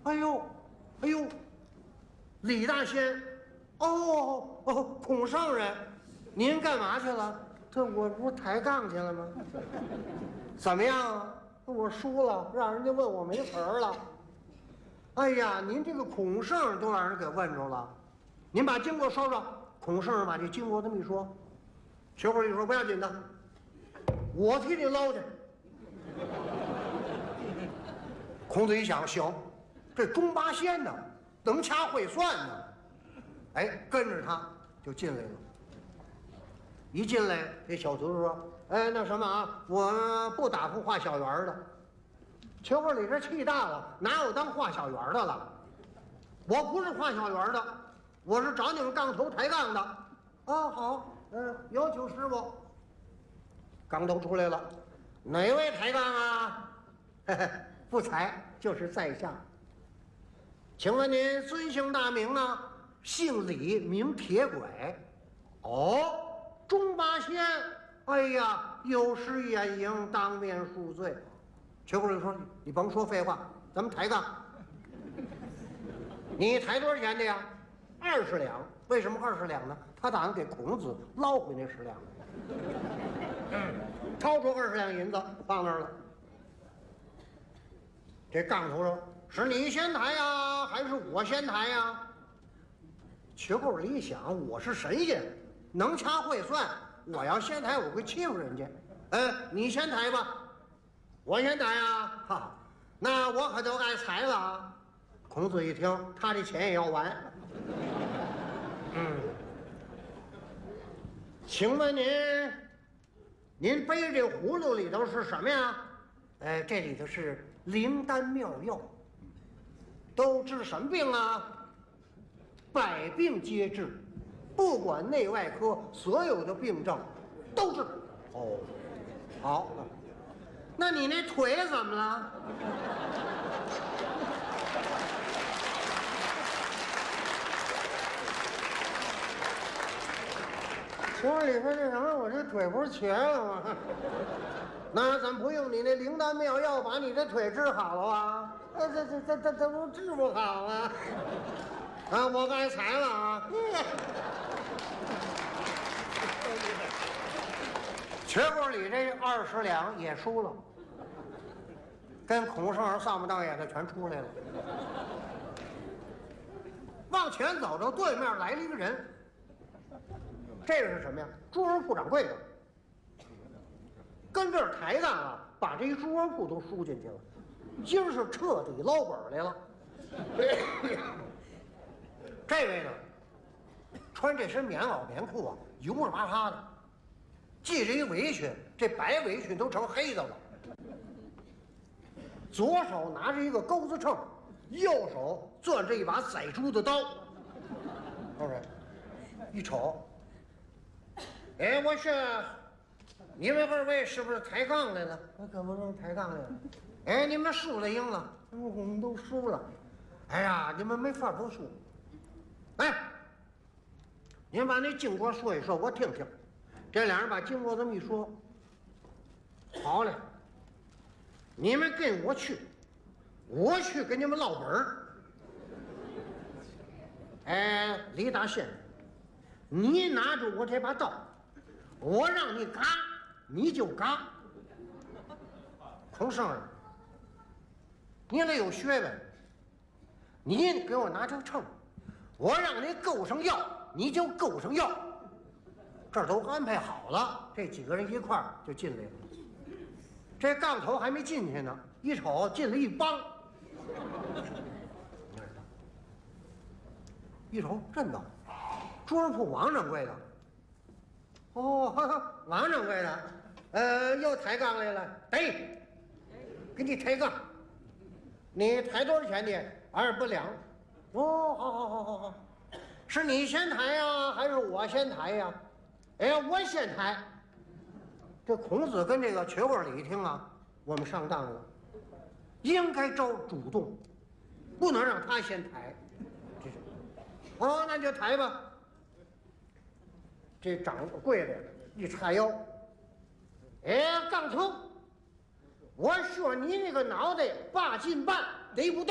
哎呦，哎呦，李大仙，哦，孔圣人，您干嘛去了？这我不是抬杠去了吗？怎么样啊？我输了，让人家问我没词儿了。哎呀，您这个孔圣人都让人给问着了，您把经过说说。孔圣人把这经过这么一说，学会一说不要紧的，我替你捞去。孔子一想，行，这中八仙呢，能掐会算呢，哎，跟着他就进来了。一进来，这小徒弟说：“哎，那什么啊，我不打算画小圆的。”求会里这气大了，哪有当画小圆的了？我不是画小圆的，我是找你们杠头抬杠的。啊，好，有请师傅。杠头出来了，哪位抬杠啊？嘿嘿，不才，就是在下。请问您尊姓大名呢？姓李，名铁拐。哦，中八仙。哎呀，有失远迎，当面恕罪。求会说：“你甭说废话，咱们抬杠。你抬多少钱的呀？20两。为什么20两呢？他打算给孔子捞回那10两。掏出20两银子放那儿了。这杠头说：“是你先抬呀，还是我先抬呀？”曲够里一想，我是神仙，能掐会算，我要先抬，我会欺负人家。你先抬吧。我先抬呀，哈，那我可就该裁了啊！孔子一听，他这钱也要完。请问您背这葫芦里头是什么呀？这里头是灵丹妙药，都治什么病啊？百病皆治，不管内外科，所有的病症都治。哦，好。那你那腿怎么了？说里边这什么？我这腿不是瘸了吗？那怎么不用你那灵丹妙药把你这腿治好了啊？这都治不好啊！啊，我该裁了啊！瘸棍里这20两也输了，跟孔圣人丧不当眼的全出来了。往前走着，对面来了一个人，这个是什么呀？猪肉铺掌柜的，跟这儿抬杠啊，把这一猪肉铺都输进去了，今儿是彻底捞本来了。这位呢，穿这身棉袄棉裤啊，油了巴塌的。系着一围裙，这白围裙都成黑的了。左手拿着一个钩子秤，右手攥着一把宰猪的刀。一瞅，哎，我说，你们2位是不是抬杠来了？可不是抬杠来了。哎，你们输了赢了？我们都输了。哎呀，你们没法不输。哎，你们把那经过说一说，我听听。这俩人把经过这么一说，好嘞，你们跟我去，我去给你们捞本儿。哎，李大仙，你拿着我这把刀，我让你嘎，你就嘎。孔圣人，你得有学问，你给我拿成秤，我让你够上药，你就够上药。这儿都安排好了，这几个人一块儿就进来了。这杠头还没进去呢，一瞅进来一帮，一瞅真的，猪肉铺王掌柜的。哦，王掌柜的，又抬杠来了，给你抬杠，你抬多少钱的？2两。哦，好，是你先抬呀，还是我先抬呀？哎，我先抬。这孔子跟这个瘸棍里一听啊，我们上当了，应该招主动，不能让他先抬。这是，哦，那就抬吧。这掌柜的一叉腰，哎，杠头，我说你那个脑袋8斤半，对不对？